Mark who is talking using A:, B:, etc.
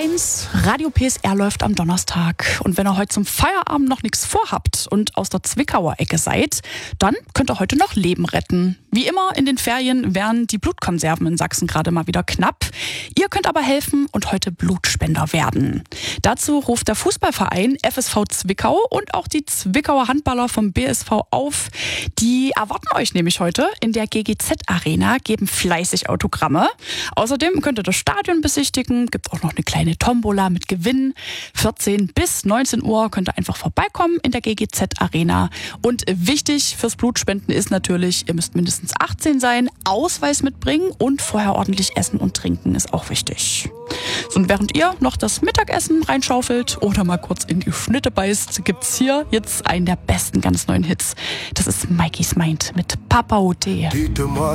A: 1, Radio PSR läuft am Donnerstag. Und wenn ihr heute zum Feierabend noch nichts vorhabt und aus der Zwickauer Ecke seid, dann könnt ihr heute noch Leben retten. Wie immer in den Ferien wären die Blutkonserven in Sachsen gerade mal wieder knapp. Ihr könnt aber helfen und heute Blutspender werden. Dazu ruft der Fußballverein FSV Zwickau und auch die Zwickauer Handballer vom BSV auf. Die erwarten euch nämlich heute in der GGZ-Arena, geben fleißig Autogramme. Außerdem könnt ihr das Stadion besichtigen, gibt auch noch eine kleine Tombola mit Gewinn. 14 bis 19 Uhr könnt ihr einfach vorbeikommen in der GGZ-Arena. Und wichtig fürs Blutspenden ist natürlich, ihr müsst mindestens 18 sein, Ausweis mitbringen und vorher ordentlich essen und trinken ist auch wichtig. So, und während ihr noch das Mittagessen reinschaufelt oder mal kurz in die Schnitte beißt, gibt's hier jetzt einen der besten ganz neuen Hits. Das ist Mikey's Mind mit Papa Ote.